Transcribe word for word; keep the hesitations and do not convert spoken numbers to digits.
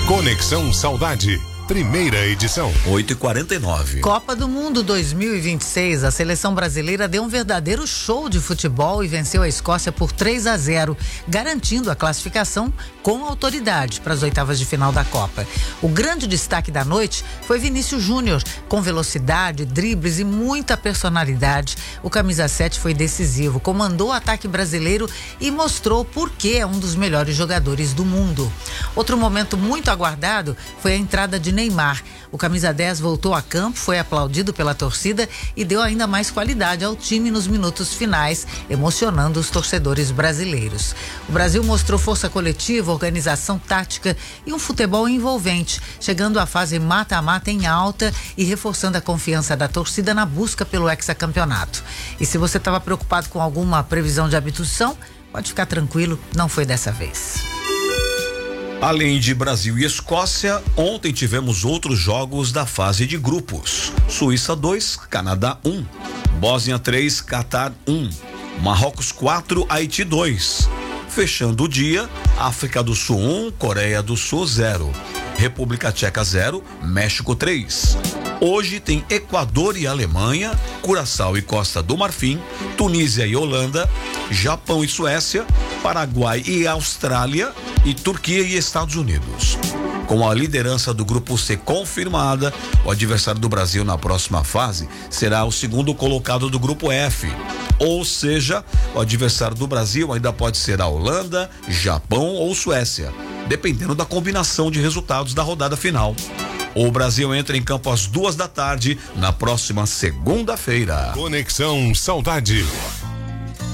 Conexão Saudade, primeira edição. oito e quarenta e nove. Copa do Mundo dois mil e vinte e seis, a seleção brasileira deu um verdadeiro show de futebol e venceu a Escócia por três a zero, garantindo a classificação com autoridade para as oitavas de final da Copa. O grande destaque da noite foi Vinícius Júnior, com velocidade, dribles e muita personalidade. O camisa sete foi decisivo, comandou o ataque brasileiro e mostrou por que é um dos melhores jogadores do mundo. Outro momento muito aguardado foi a entrada de Neymar. O camisa dez voltou a campo, foi aplaudido pela torcida e deu ainda mais qualidade ao time nos minutos finais, emocionando os torcedores brasileiros. O Brasil mostrou força coletiva, organização tática e um futebol envolvente, chegando à fase mata-mata em alta e reforçando a confiança da torcida na busca pelo hexacampeonato. E se você estava preocupado com alguma previsão de abdução, pode ficar tranquilo, não foi dessa vez. Além de Brasil e Escócia, ontem tivemos outros jogos da fase de grupos. Suíça dois, Canadá um, Bósnia três, Catar um, Marrocos quatro, Haiti dois. Fechando o dia, África do Sul um, Coreia do Sul zero, República Tcheca zero, México três. Hoje tem Equador e Alemanha, Curaçao e Costa do Marfim, Tunísia e Holanda, Japão e Suécia, Paraguai e Austrália e Turquia e Estados Unidos. Com a liderança do grupo C confirmada, o adversário do Brasil na próxima fase será o segundo colocado do grupo F. Ou seja, o adversário do Brasil ainda pode ser a Holanda, Japão ou Suécia, dependendo da combinação de resultados da rodada final. O Brasil entra em campo às duas da tarde na próxima segunda-feira. Conexão Saudade.